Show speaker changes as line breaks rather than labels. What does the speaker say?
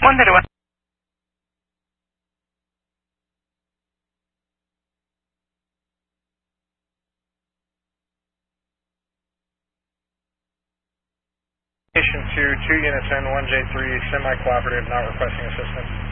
rispondere o...
Station 2, 2 units in, 1J3, semi-cooperative, not requesting assistance.